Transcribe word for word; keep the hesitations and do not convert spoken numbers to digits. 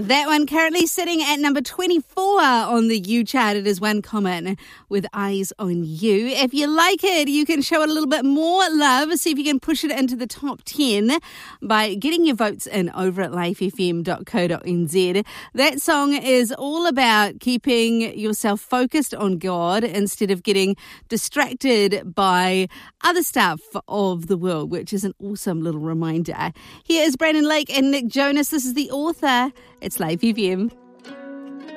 That one currently sitting at number twenty-four on the U chart. It is One Common with Eyes on You. If you like it, you can show it a little bit more love. See if you can push it into the top ten by getting your votes in over at life f m dot co dot n z. That song is all about keeping yourself focused on God instead of getting distracted by other stuff of the world, which is an awesome little reminder. Here is Brandon Lake and Nick Jonas. This is The Author. It's Life F M.